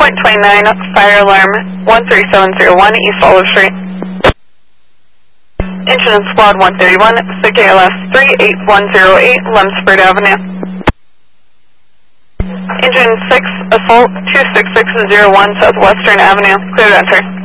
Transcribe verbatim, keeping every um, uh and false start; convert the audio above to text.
District twenty-nine, fire alarm one three seven zero one, East Olive Street. Engine Squad one thirty-one, C K L S three eight one zero eight, Lemsford Avenue. Engine six, Assault two six six zero one, Southwestern Avenue, clear to enter.